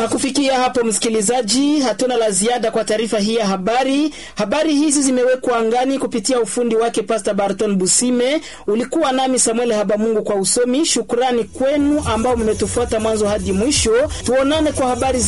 Na kufikia hapo msikilizaji, hatuna la ziada kwa taarifa hii ya habari. Habari hizi zimewekwa angani kupitia ufundi wake Pastor Barton Busime. Ulikuwa nami Samuel Habamungu kwa usomi. Shukrani kwenu ambao mmetufuata mwanzo hadi mwisho. Tuonane kwa habari